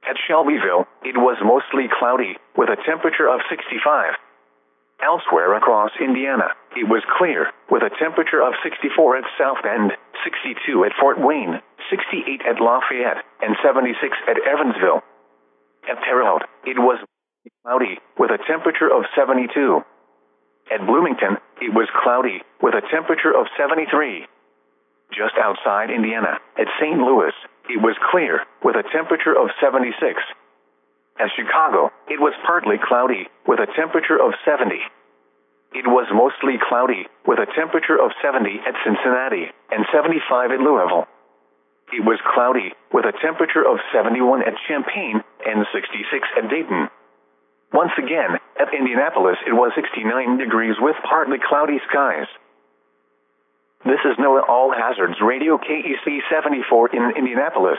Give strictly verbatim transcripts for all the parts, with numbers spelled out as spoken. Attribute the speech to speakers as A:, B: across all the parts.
A: At Shelbyville, it was mostly cloudy, with a temperature of sixty-five. Elsewhere across Indiana, it was clear, with a temperature of sixty-four at South Bend, sixty-two at Fort Wayne, sixty-eight at Lafayette, and seventy-six at Evansville. At Terre Haute, it was cloudy, with a temperature of seventy-two. At Bloomington, it was cloudy, with a temperature of seventy-three. Just outside Indiana, at Saint Louis, it was clear, with a temperature of seventy-six. At Chicago, it was partly cloudy, with a temperature of seventy. It was mostly cloudy, with a temperature of seventy at Cincinnati, and seventy-five at Louisville. It was cloudy, with a temperature of seventy-one at Champaign, and sixty-six at Dayton. Once again, at Indianapolis it was sixty-nine degrees with partly cloudy skies. This is NOAA All Hazards Radio K E C seventy-four in Indianapolis.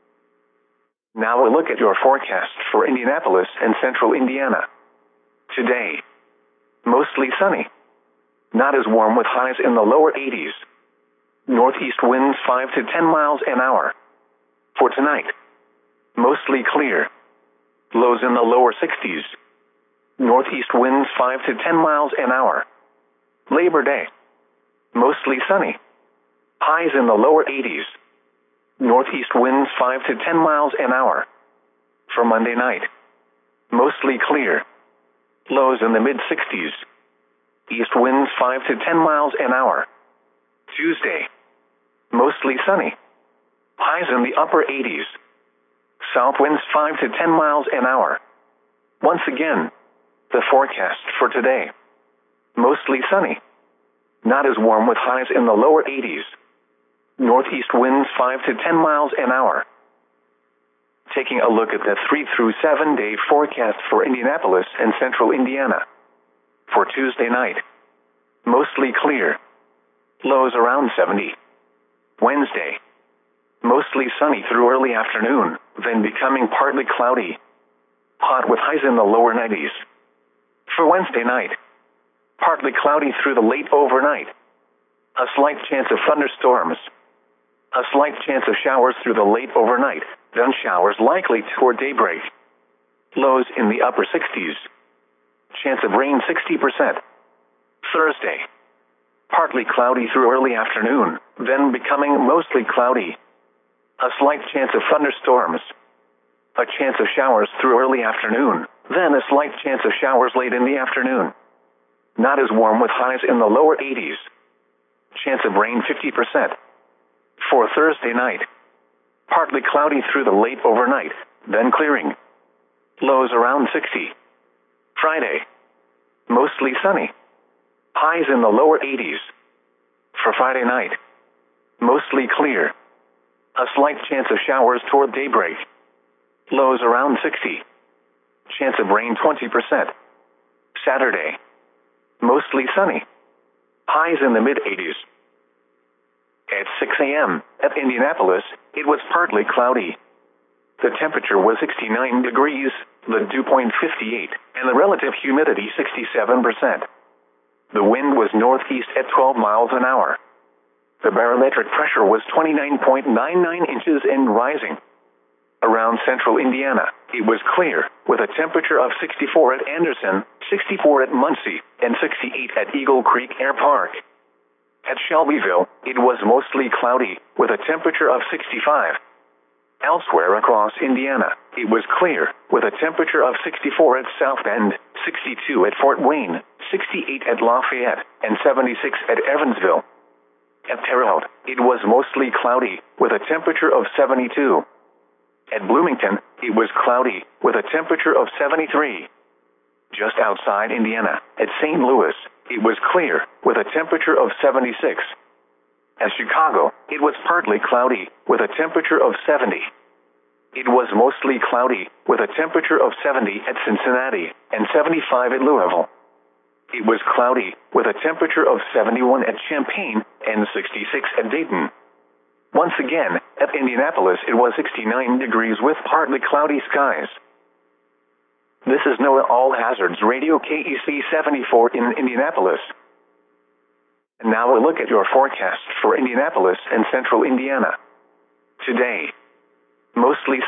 A: Now a look at your forecast for Indianapolis and central Indiana. Today, mostly sunny. Not as warm with highs in the lower eighties. Northeast winds five to ten miles an hour. For tonight, mostly clear. Lows in the lower sixties. Northeast winds five to ten miles an hour. Labor Day, mostly sunny. Highs in the lower eighties. Northeast winds five to ten miles an hour. For Monday night, mostly clear. Lows in the mid-sixties. East winds five to ten miles an hour. Tuesday, mostly sunny. Highs in the upper eighties. South winds five to ten miles an hour. Once again, the forecast for today. Mostly sunny. Not as warm with highs in the lower eighties. Northeast winds five to ten miles an hour. Taking a look at the three through seven day forecast for Indianapolis and central Indiana. For Tuesday night, mostly clear. Lows around seventy. Wednesday, mostly sunny through early afternoon, then becoming partly cloudy. Hot with highs in the lower nineties. For Wednesday night, partly cloudy through the late overnight. A slight chance of thunderstorms. A slight chance of showers through the late overnight, then showers likely toward daybreak. Lows in the upper sixties. Chance of rain sixty percent. Thursday, partly cloudy through early afternoon, then becoming mostly cloudy. A slight chance of thunderstorms. A chance of showers through early afternoon, then a slight chance of showers late in the afternoon. Not as warm with highs in the lower eighties. Chance of rain fifty percent. For Thursday night, partly cloudy through the late overnight, then clearing. Lows around sixty. Friday, mostly sunny. Highs in the lower eighties. For Friday night, mostly clear. A slight chance of showers toward daybreak. Lows around sixty. Chance of rain twenty percent. Saturday, mostly sunny. Highs in the mid-eighties. At six a.m. at Indianapolis, it was partly cloudy. The temperature was sixty-nine degrees, the dew point fifty-eight, and the relative humidity sixty-seven percent. The wind was northeast at twelve miles an hour. The barometric pressure was twenty-nine point nine nine inches and rising. Around central Indiana, it was clear, with a temperature of sixty-four at Anderson, sixty-four at Muncie, and sixty-eight at Eagle Creek Air Park. At Shelbyville, it was mostly cloudy, with a temperature of sixty-five. Elsewhere across Indiana, it was clear, with a temperature of sixty-four at South Bend, sixty-two at Fort Wayne, sixty-eight at Lafayette, and seventy-six at Evansville. At Terre Haute, it was mostly cloudy, with a temperature of seventy-two. At Bloomington, it was cloudy, with a temperature of seventy-three. Just outside Indiana, at Saint Louis, it was clear, with a temperature of seventy-six. At Chicago, it was partly cloudy, with a temperature of seventy. It was mostly cloudy, with a temperature of seventy at Cincinnati, and seventy-five at Louisville. It was cloudy, with a temperature of seventy-one at Champaign, and sixty-six at Dayton. Once again, at Indianapolis it was sixty-nine degrees with partly cloudy skies. This is NOAA All Hazards Radio K E C seventy-four in Indianapolis. And now a look at your forecast for Indianapolis and central Indiana. Today, mostly